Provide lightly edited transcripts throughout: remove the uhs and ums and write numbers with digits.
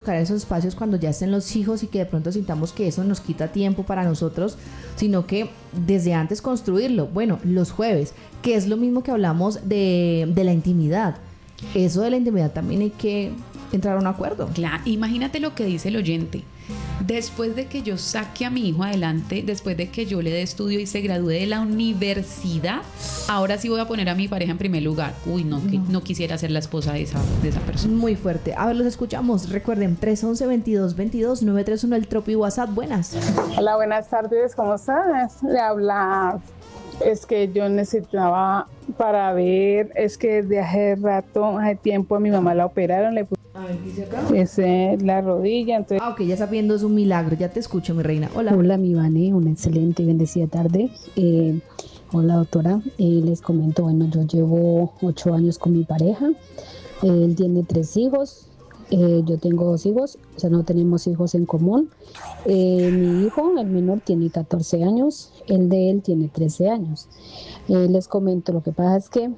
buscar esos espacios cuando ya estén los hijos y que de pronto sintamos que eso nos quita tiempo para nosotros, sino que desde antes construirlo. Bueno, los jueves, que es lo mismo que hablamos de la intimidad. Eso de la intimidad también hay que entrar a un acuerdo. Claro, imagínate lo que dice el oyente. Después de que yo saque a mi hijo adelante, después de que yo le dé estudio y se gradúe de la universidad, ahora sí voy a poner a mi pareja en primer lugar. Uy, no, que no quisiera ser la esposa de esa persona. Muy fuerte. A ver, los escuchamos. Recuerden, 311-2222, 931, el Tropi WhatsApp. Buenas. Hola, buenas tardes. ¿Cómo estás? Le habla. Es que yo necesitaba para ver, es que desde hace tiempo a mi mamá la operaron, le A ver, dice acá. la rodilla, entonces... Ok, ya sabiendo es un milagro. Ya te escucho, mi reina. Hola. Hola, mi Vane, una excelente y bendecida tarde. Hola, doctora. Les comento, bueno, yo llevo 8 años con mi pareja. Él tiene 3 hijos. Yo tengo 2 hijos, o sea, no tenemos hijos en común. Mi hijo, el menor, tiene 14 años, el de él tiene 13 años. Les comento, lo que pasa es que,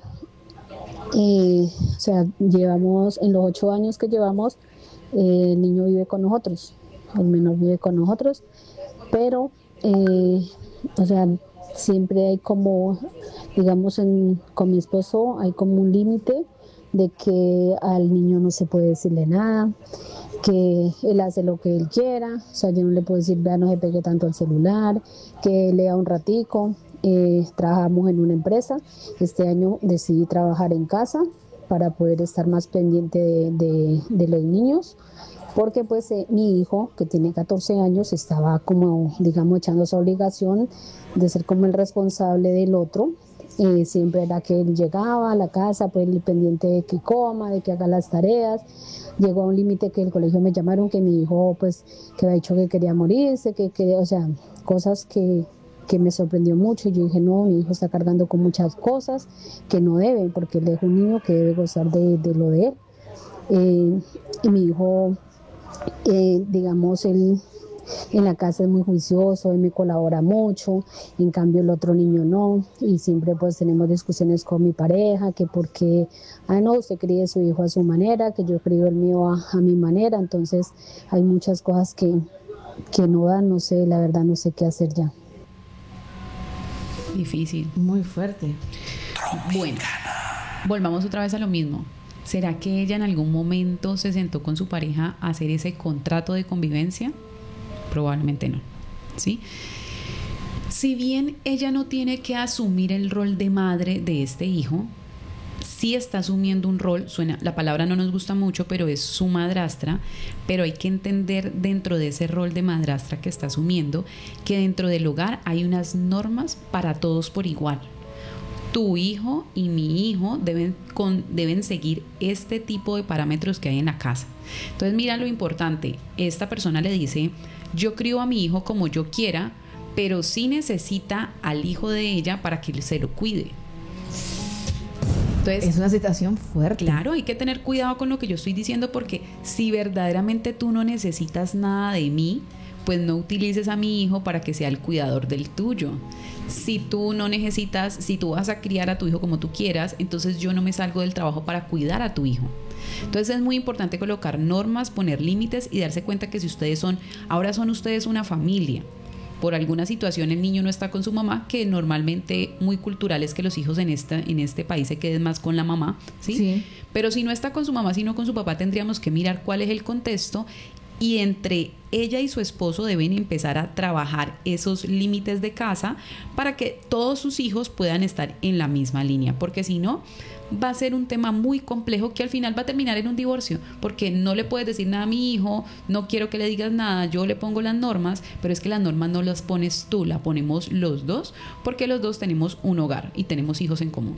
o sea, llevamos, en los 8 años que llevamos, el niño vive con nosotros, el menor vive con nosotros, pero, o sea, siempre hay como, digamos, con mi esposo hay como un límite de que al niño no se puede decirle nada, que él hace lo que él quiera, o sea, yo no le puedo decir, vea, no se pegue tanto al celular, que lea un ratico. Trabajamos en una empresa, este año decidí trabajar en casa para poder estar más pendiente de los niños, porque pues mi hijo, que tiene 14 años, estaba como, digamos, echando esa obligación de ser como el responsable del otro. Siempre era que él llegaba a la casa, pues pendiente de que coma, de que haga las tareas. Llegó a un límite que el colegio me llamaron que mi hijo pues que había dicho que quería morirse, o sea, cosas que me sorprendió mucho. Y yo dije, no, mi hijo está cargando con muchas cosas que no debe, porque él es un niño que debe gozar de lo de él. Y mi hijo, digamos, él en la casa es muy juicioso, él me colabora mucho, en cambio el otro niño no, y siempre pues tenemos discusiones con mi pareja, que porque, no, usted críe su hijo a su manera, que yo crío el mío a mi manera. Entonces hay muchas cosas que no dan, no sé, la verdad no sé qué hacer ya. Difícil. Muy fuerte. Bueno, volvamos otra vez a lo mismo. ¿Será que ella en algún momento se sentó con su pareja a hacer ese contrato de convivencia? Probablemente no, ¿sí? Si bien ella no tiene que asumir el rol de madre de este hijo, sí está asumiendo un rol, la palabra no nos gusta mucho, pero es su madrastra, pero hay que entender dentro de ese rol de madrastra que está asumiendo que dentro del hogar hay unas normas para todos por igual. Tu hijo y mi hijo deben seguir este tipo de parámetros que hay en la casa. Entonces mira lo importante, esta persona le dice, yo crío a mi hijo como yo quiera, pero sí necesita al hijo de ella para que se lo cuide. Entonces, es una situación fuerte. Claro, hay que tener cuidado con lo que yo estoy diciendo, porque si verdaderamente tú no necesitas nada de mí, pues no utilices a mi hijo para que sea el cuidador del tuyo. Si tú no necesitas, si tú vas a criar a tu hijo como tú quieras, entonces yo no me salgo del trabajo para cuidar a tu hijo. Entonces es muy importante colocar normas, poner límites y darse cuenta que si ahora son ustedes una familia. Por alguna situación el niño no está con su mamá, que normalmente muy cultural es que los hijos en este país se queden más con la mamá, ¿sí? Sí. Pero si no está con su mamá, sino con su papá, tendríamos que mirar cuál es el contexto, y entre ella y su esposo deben empezar a trabajar esos límites de casa para que todos sus hijos puedan estar en la misma línea, porque si no, va a ser un tema muy complejo que al final va a terminar en un divorcio, porque no le puedes decir nada a mi hijo, no quiero que le digas nada, yo le pongo las normas, pero es que las normas no las pones tú, las ponemos los dos, porque los dos tenemos un hogar y tenemos hijos en común.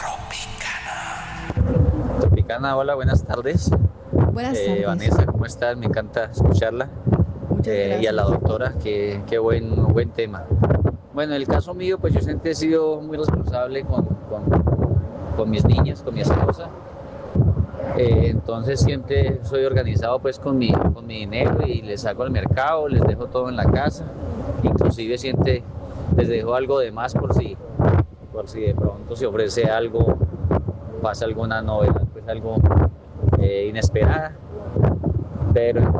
Tropicana, hola, buenas tardes. Buenas tardes. Vanessa, ¿cómo estás? Me encanta escucharla. Y a la doctora, qué buen tema. Bueno, en el caso mío, pues yo siempre he sido muy responsable con mis niñas, con mi esposa. Entonces siempre soy organizado pues con mi dinero, y les hago al mercado, les dejo todo en la casa. Inclusive siempre les dejo algo de más por si de pronto se ofrece algo, pasa alguna novedad, pues algo inesperada. Pero